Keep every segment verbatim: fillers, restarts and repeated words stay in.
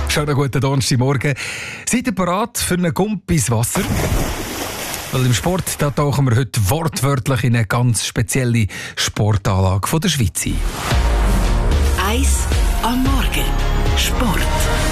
Schönen guten Donnerstagmorgen. Seid ihr bereit für einen Gump ins Wasser? Weil im Sport da tauchen wir heute wortwörtlich in eine ganz spezielle Sportanlage von der Schweiz ein. Eis am Morgen. Sport.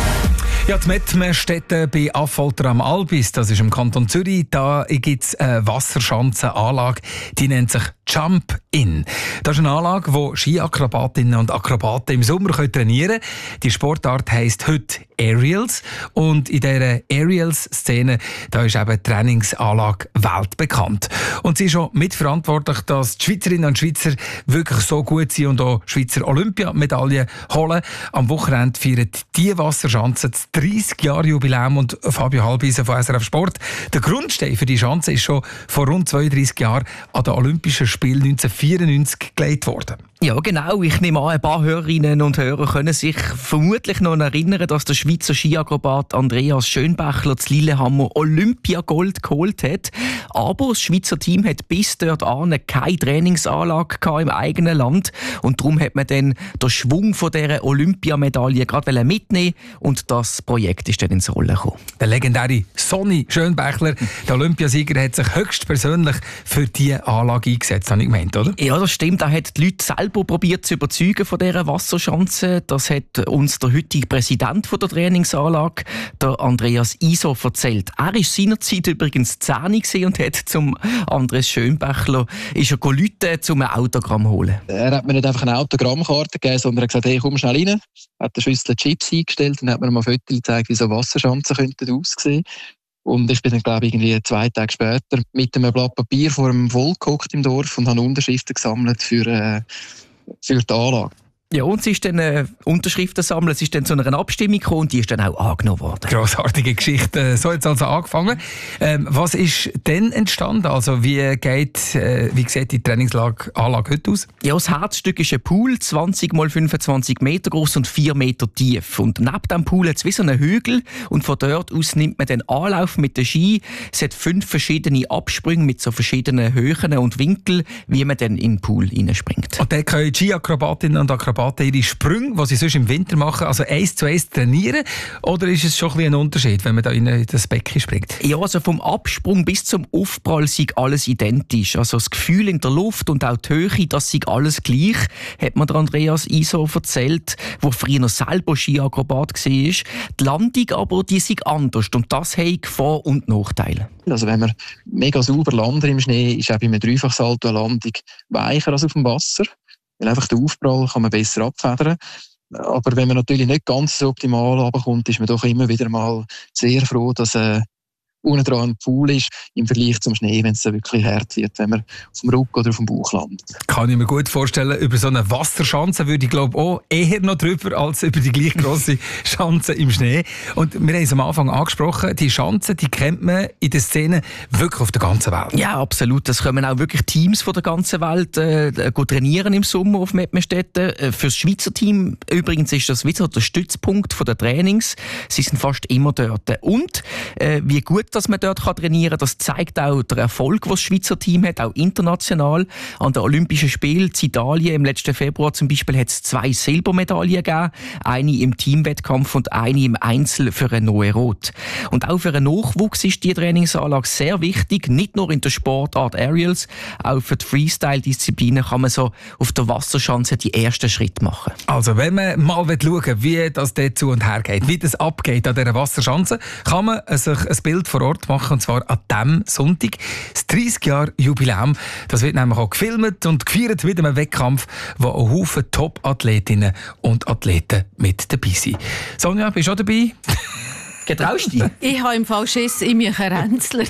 Ja, die Mettmerstetten bei Affolter am Albis, das ist im Kanton Zürich, da gibt es eine Wasserschanzenanlage, die nennt sich Jump-In. Das ist eine Anlage, wo Skiakrobatinnen und Akrobaten im Sommer trainieren können. Die Sportart heisst heute Aerials und in dieser Aerials-Szene da ist eben die Trainingsanlage weltbekannt. Und sie ist schon mitverantwortlich, dass die Schweizerinnen und Schweizer wirklich so gut sind und auch Schweizer Olympiamedaillen holen. Am Wochenende feiert die Wasserschanze das dreißig Jahre Jubiläum und Fabio Halbisen von S R F Sport. Der Grundstein für die Schanze ist schon vor rund zweiunddreißig Jahren an den Olympischen Spielen neunzehnhundertvierundneunzig gelegt worden. Ja, genau. Ich nehme an, ein paar Hörerinnen und Hörer können sich vermutlich noch erinnern, dass der Schweizer Skiakrobat Andreas Schönbächler zu Lillehammer Olympiagold geholt hat. Aber das Schweizer Team hat bis dort an keine Trainingsanlage im eigenen Land. Und darum hat man dann den Schwung von dieser Olympiamedaille gerade mitnehmen und das Projekt ist dann ins Rollen gekommen. Der legendäre Sonny Schönbächler, der Olympiasieger, hat sich höchstpersönlich für diese Anlage eingesetzt, habe ich gemeint, oder? Ja, das stimmt. Er hat die Leute selber probiert zu überzeugen von dieser Wasserschanze. Das hat uns der heutige Präsident von der Trainingsanlage, der Andreas Iso, erzählt. Er war seinerzeit übrigens zehn und hat zum Andreas Schönbächler ist er gerufen, um ein Autogramm zu holen. Er hat mir nicht einfach eine Autogrammkarte gegeben, sondern er hat gesagt, hey, komm schnell rein. Er hat eine Schüssel Chips eingestellt und hat mir mal Fotos gezeigt, wie so Wasserschanzen könnten aussehen. Und ich bin dann, glaube ich, irgendwie zwei Tage später mit einem Blatt Papier vor einem Volk gehockt im Dorf und habe Unterschriften gesammelt für, äh, für die Anlage. Ja, und sie ist dann äh, Unterschriften sammeln, es ist dann zu einer Abstimmung gekommen und die ist dann auch angenommen worden. Grossartige Geschichte. So hat es also angefangen. Ähm, was ist denn entstanden? Also wie geht, äh, wie sieht die Trainingsanlage heute aus? Ja, das Herzstück ist ein Pool, zwanzig mal fünfundzwanzig Meter groß und vier Meter tief. Und neben dem Pool hat es wie so einen Hügel und von dort aus nimmt man den Anlauf mit den Ski. Es hat fünf verschiedene Absprünge mit so verschiedenen Höhen und Winkeln, wie man dann in den Pool reinspringt. Und dann können Ski-Akrobatinnen und Akrobaten ihre Sprünge, die sie sonst im Winter machen, also eins zu eins trainieren? Oder ist es schon ein, ein Unterschied, wenn man da in das Becken springt? Ja, also vom Absprung bis zum Aufprall ist alles identisch. Also das Gefühl in der Luft und auch die Höhe, das ist alles gleich, hat mir der Andreas Iso erzählt, der früher selber Skiakrobat war. Die Landung aber, die ist anders und das hat Vor- und Nachteile. Also wenn man mega sauber landet im Schnee, ist auch bei einem Dreifachsalto eine Landung weicher als auf dem Wasser. Weil einfach den Aufprall kann man besser abfedern. Aber wenn man natürlich nicht ganz so optimal runterkommt, ist man doch immer wieder mal sehr froh, dass äh, unten dran ein Pool ist, im Vergleich zum Schnee, wenn es dann wirklich hart wird, wenn man auf dem Rücken oder auf dem Bauch landet. Kann ich mir gut vorstellen, über so eine Wasserschanze würde ich glaube auch eher noch drüber als über die gleich grosse Schanze im Schnee. Und wir haben es am Anfang angesprochen, die Schanze, die kennt man in der Szene wirklich auf der ganzen Welt. Ja, absolut. Es kommen auch wirklich Teams von der ganzen Welt äh, trainieren im Sommer auf Mettmerstetten. Äh, für das Schweizer Team übrigens ist das wieder der Stützpunkt von der Trainings. Sie sind fast immer dort. Und äh, wie gut dass man dort trainieren kann, das zeigt auch der Erfolg, den das Schweizer Team hat, auch international. An den Olympischen Spielen in Italien im letzten Februar zum Beispiel hat es zwei Silbermedaillen gegeben, eine im Teamwettkampf und eine im Einzel für eine neue Rot. Und auch für einen Nachwuchs ist die Trainingsanlage sehr wichtig, nicht nur in der Sportart Aerials, auch für die Freestyle-Disziplinen kann man so auf der Wasserschanze die ersten Schritte machen. Also wenn man mal schauen will, wie das dort zu und her geht, wie das abgeht an dieser Wasserschanze, kann man sich ein Bild vor Ort machen, und zwar an diesem Sonntag. Das dreißig Jahre Jubiläum. Das wird nämlich auch gefilmt und gefeiert mit einem Wettkampf, wo ein Haufen Top-Athletinnen und Athleten mit dabei sind. Sonja, bist du auch dabei? Getraust du dich? Ich habe im Fall Schiss, ich mich ränzeln.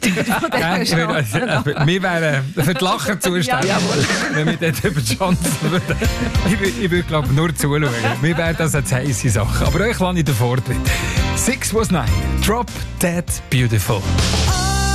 Wir wären für die Lacher zuständig, ja, wenn wir dort über die Chance würden. Ich würde, ich würde glaube nur zuschauen. Mir wäre das eine heisse Sache. Aber euch lasse ich den Vortritt. Six was nine. Drop Dead Beautiful.